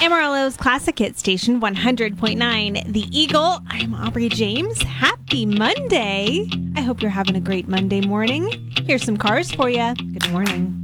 Amarillo's Classic Hit Station 100.9, The Eagle. I'm Aubrey James. Happy Monday. I hope you're having a great Monday morning. Here's some cars for you. Good morning.